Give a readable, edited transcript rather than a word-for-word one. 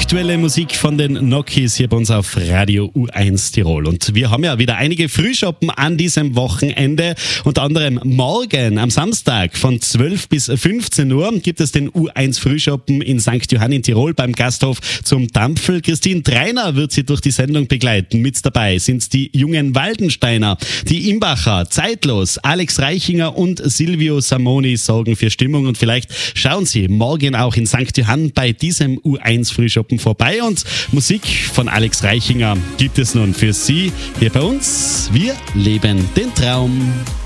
Aktuelle Musik von den Nokis hier bei uns auf Radio U1 Tirol. Und wir haben ja wieder einige Frühschoppen an diesem Wochenende. Unter anderem morgen am Samstag von 12 bis 15 Uhr gibt es den U1 Frühschoppen in St. Johann in Tirol beim Gasthof zum Dampfel. Christine Treiner wird sie durch die Sendung begleiten. Mit dabei sind die jungen Waldensteiner, die Imbacher, Zeitlos, Alex Reichinger und Silvio Samoni sorgen für Stimmung. Und vielleicht schauen Sie morgen auch in St. Johann bei diesem U1 Frühschoppen vorbei. Und Musik von Alex Reichinger gibt es nun für Sie hier bei uns. Wir leben den Traum.